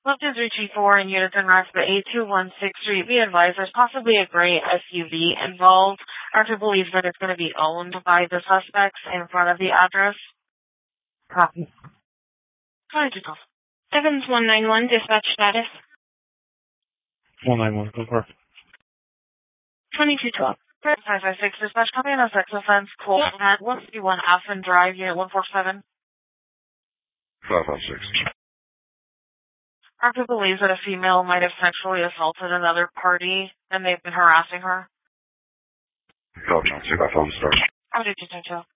Left is reaching 4 in Unison Rocks, the 8216 Street. Be advised, there's possibly a gray SUV involved. Arthur believes that it's going to be owned by the suspects in front of the address. Copy. 2212. Evans 191, dispatch status. 191, go for it. 2212. 556, dispatch copy on a sex offense. Cool. At 151 Aspen Drive, Unit 147. 556. Arthur believes that a female might have sexually assaulted another party, and they've been harassing her. Copy on 2 by phone start. I'll do 222.